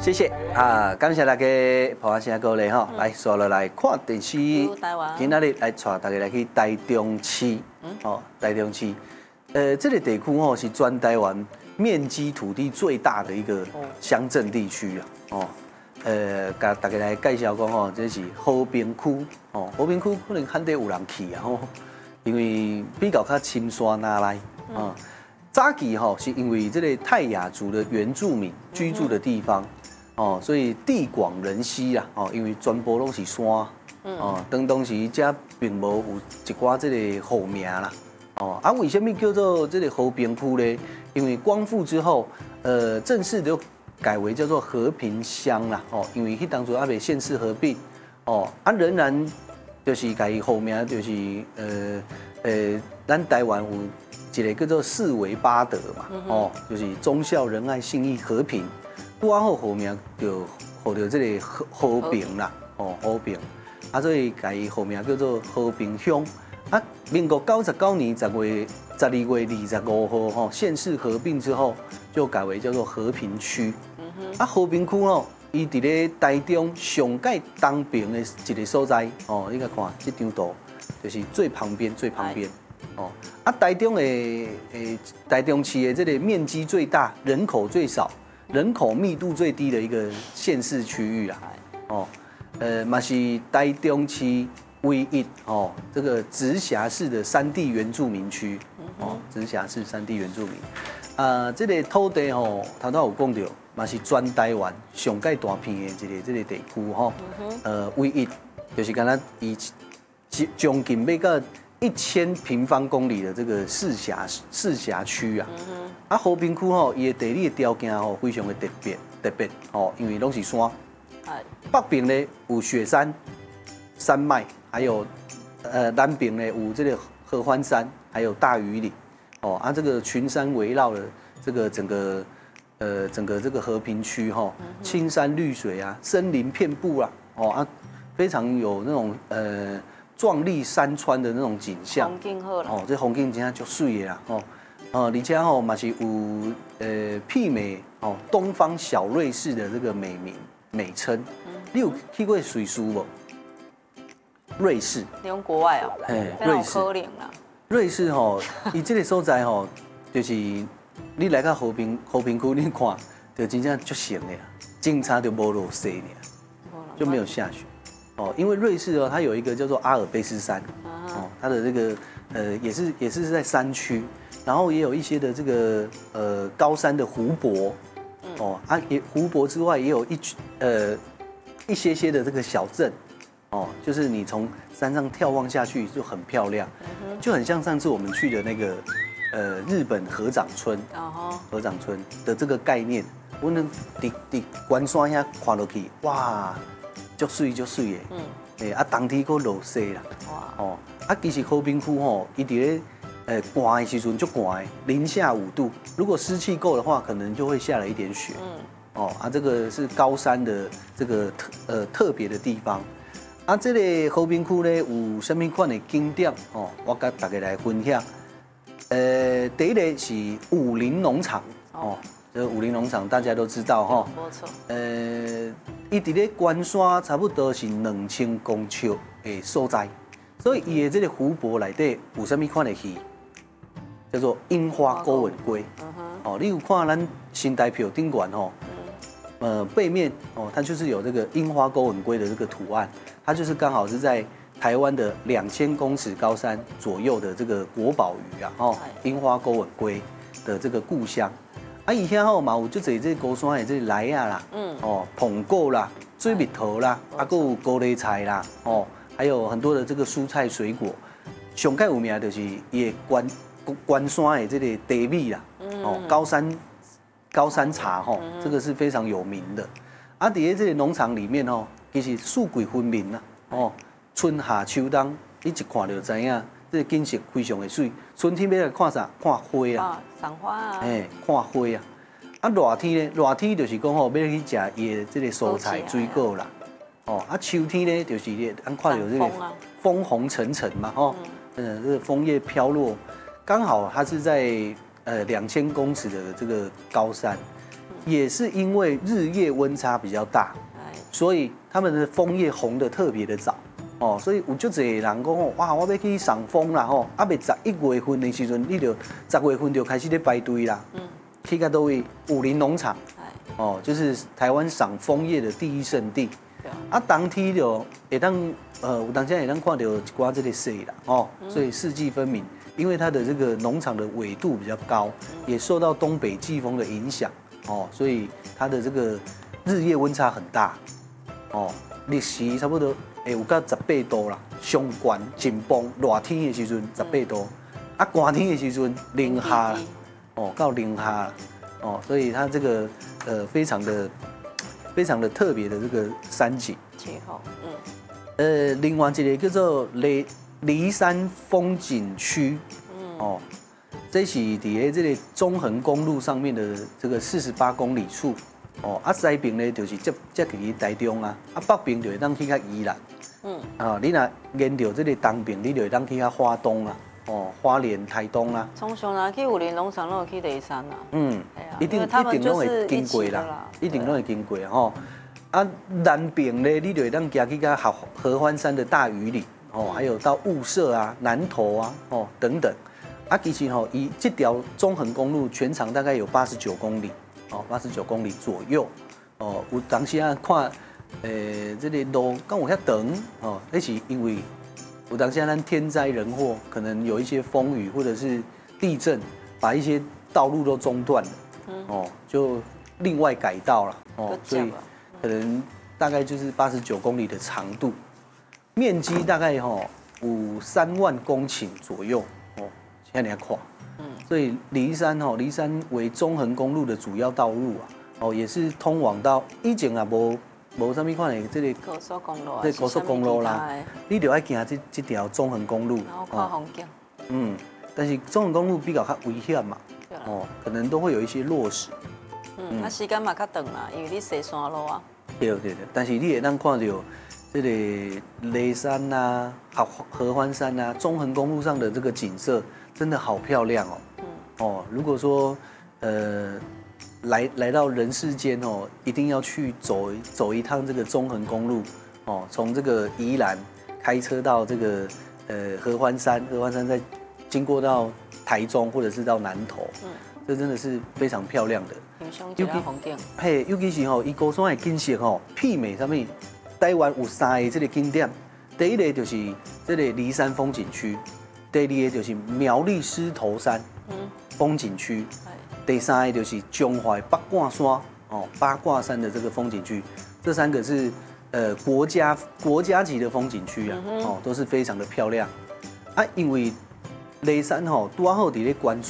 谢谢啊，感谢大家捧下过来哈，来坐落来看电视。今仔日来带大家来去台中市，台中市，这个地区哦是全台湾面积土地最大的一个乡镇地区啊，甲大家来介绍讲吼，这是和平区，和平区可能罕得有人去啊，因为比较深山哪来啊。早期吼是因为这个泰雅族的原住民居住的地方。所以地广人稀啦，因为全部拢是山，当时遮并无有一寡这个好名啦，为什么叫做这个和平区呢？因为光复之后，正式就改为叫做和平乡啦，因为迄当初还未县市合并，仍然就是改好名就是咱台湾有一个叫做四维八德嘛，就是忠孝仁爱信义和平。拄啊好后名就获得这个和平啦，和平，所以改后名叫做和平乡。民国99年12月25号，县市合并之后，就改为叫做和平区。和平区伊伫咧台中上界东边的一个所在，你甲看这张图，就是最旁边。台中的台中市的这个面积最大，人口最少。人口密度最低的一个县市区域啦，嘛是台中市唯一这个直辖市的山地原住民区，直辖市山地原住民，这个土地头有讲到，嘛是全台湾上界大片的这个地区唯一就是敢若以将近要到1000平方公里的这个市辖区啊。和平区伊的地理的条件非常的特别因为拢是山，北边呢有雪山山脉，还有南边呢有这个合欢山，还有大屿岭，这个群山围绕的这个整个这个和平区青山绿水啊，森林遍布啊，非常有那种壮丽山川的那种景象。风景好啦，这风景真正足水的啦而且嘛是有媲美东方小瑞士的这个美称。你有去过瑞士无？瑞士？ 你用国外瑞士可怜啦。 瑞士伊这个所在就是你来到和平区，你看，就真正足闲的，警察就无落雪呢，就没有下雪。因为瑞士它有一个叫做阿尔卑斯山，它的这个也是在山区。然后也有一些的这个高山的湖泊，也湖泊之外也有一些的这个小镇，就是你从山上眺望下去就很漂亮，就很像上次我们去的那个日本合掌村的这个概念。我能伫关山遐看落去，哇，足水的，当天佫落雪啦，其实和平区伊伫咧。寒的时阵就寒，零下5度。如果湿气够的话，可能就会下了一点雪。这个是高山的这个特别的地方。这个和平区呢有什么款的景点？我跟大家来分享。第一个是武林农场。这个武林农场大家都知道没错。 伊伫咧关山差不多是2000公尺的所在，所以伊的这个湖泊内底有什么款的鱼？叫做樱花钩吻龟，你有看咱新台票顶管背面它就是有这个樱花钩吻龟的这个图案，它就是刚好是在台湾的2000公尺高山左右的这个国宝鱼啊，樱花钩吻龟的这个故乡。以前嘛有就这高山的这来啊啦，捧果啦、水蜜桃啦，还有高丽菜啦，还有很多的这个蔬菜水果。上界有名就是伊的关山的这个茶米啦，高山茶这个是非常有名的。伫咧这个农场里面其实四季分明啦，春夏秋冬，你一看就知影，这个景色非常的水。春天要来看啥？看花啊， 赏花啊， 看花啊。热天呢？热天就是讲要去食伊的这个蔬菜水果啦。秋天呢就是咱看到这个枫红沉沉嘛，这个枫叶飘落。刚好它是在2000公尺的这个高山， 也是因为日夜温差比较大，所以他们的枫叶红的特别的早。哦，所以有足侪人讲哦，哇，我要去赏枫啦吼，啊，未11月份的时阵，你就10月份就开始咧排队啦。去到都位武林农场，哦，就是台湾赏枫叶的第一圣地。啊，当天就会当有当下会当看到一寡这个水啦，哦，所以四季分明。因为它的这个农场的纬度比较高，也受到东北季风的影响，哦，所以它的这个日夜温差很大，哦，日时差不多会有到18度啦，上悬紧绷，热天的时阵18度，啊，寒天的时阵零下，哦，到零下，哦，所以它这个非常的特别的这个山景气候， 另外一个叫做梨山风景区，哦，这是伫这个中横公路上面的这个48公里处，哦，啊西边呢就是接去台中啊，啊北边就会当去到宜兰，啊，你若沿着这个东边，你就会当去到花东啊，哦，花莲、台东啊。 从上来去武林农场，都去梨山啊。 一定都会经过啦，一定都会经过吼。啊，南边呢，你就会当行去到合欢山的大屿里。哦，还有到雾社啊、南投啊，哦等等，啊，其实吼，以这条中横公路全长大概有89公里，哦，89公里左右，哦，有当时啊看，这个路刚有遐长，哦，那是因为有当时咱天灾人祸，可能有一些风雨或者是地震，把一些道路都中断了，哦，就另外改道了，哦，所以可能大概就是89公里的长度。面积大概有3万公顷左右哦，现在你要看，所以梨山为中横公路的主要道路啊，哦，也是通往到以前啊无什么款的这个高速公路啊， 对，高速公路啦，你就要行这条中横公路， 然后看风景。 但是中横公路比较危险嘛，哦，可能都会有一些落石。 那时间嘛较长啦，因为你坐山路啊。 对，但是你也能看到。这里雷山呐、合欢山呐、中横公路上的这个景色真的好漂亮哦。哦，如果说来到人世间哦，一定要去走一趟这个中横公路哦，从这个宜兰开车到这个合欢山再经过到台中或者是到南投，这真的是非常漂亮的。尤其是伊高山的景色媲美什么？台湾有3个这个景点，第一个就是这个梨山风景区，第二个就是苗栗狮头山风景区，第三个就是中华八卦山八卦山的这个风景区，这3个是国家级的风景区啊，都是非常的漂亮啊。因为梨山拄好伫咧关